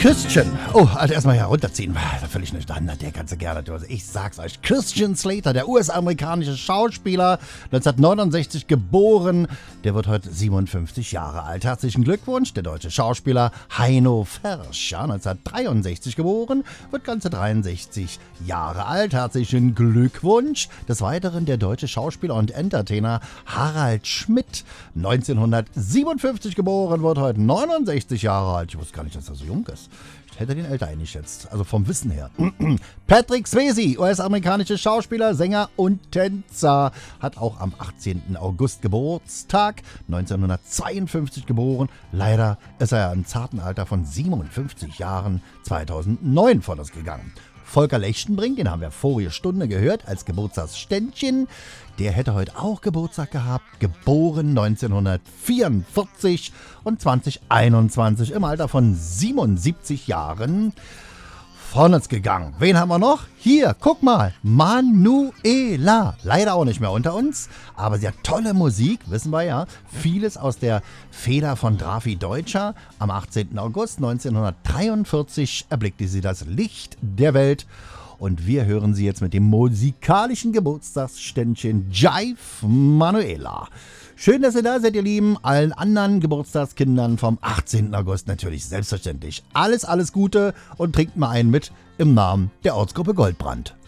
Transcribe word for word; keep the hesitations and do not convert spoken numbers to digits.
Christian. Oh, also erstmal herunterziehen. Da völlig nicht an, der ganze gerne. Ich sag's euch. Christian Slater, der U S-amerikanische Schauspieler, neunzehnhundertneunundsechzig geboren. Der wird heute siebenundfünfzig Jahre alt. Herzlichen Glückwunsch. Der deutsche Schauspieler Heino Fercher, neunzehnhundertdreiundsechzig geboren, wird ganze dreiundsechzig Jahre alt. Herzlichen Glückwunsch. Des Weiteren der deutsche Schauspieler und Entertainer Harald Schmidt, neunzehnhundertsiebenundfünfzig geboren, wird heute neunundsechzig Jahre alt. Ich wusste gar nicht, dass er so jung ist. Ich hätte den älter eingeschätzt, also vom Wissen her. Patrick Swayze, U S-amerikanischer Schauspieler, Sänger und Tänzer, hat auch am achtzehnten August Geburtstag, neunzehnhundertzweiundfünfzig geboren. Leider ist er im zarten Alter von siebenundfünfzig Jahren zweitausendneun von uns gegangen. Volker Lechtenbrink, den haben wir vorige Stunde gehört, als Geburtstagsständchen. Der hätte heute auch Geburtstag gehabt, geboren neunzehnhundertvierundvierzig und zweitausendeinundzwanzig im Alter von siebenundsiebzig Jahren von uns gegangen. Wen haben wir noch? Hier, guck mal, Manuela. Leider auch nicht mehr unter uns, aber sie hat tolle Musik, wissen wir ja. Vieles aus der Feder von Drafi Deutscher. Am achtzehnten August neunzehnhundertdreiundvierzig erblickte sie das Licht der Welt. Und wir hören sie jetzt mit dem musikalischen Geburtstagsständchen Jive Manuela. Schön, dass ihr da seid, ihr Lieben. Allen anderen Geburtstagskindern vom achtzehnten August natürlich selbstverständlich alles, alles Gute und trinkt mal einen mit im Namen der Ortsgruppe Goldbrand.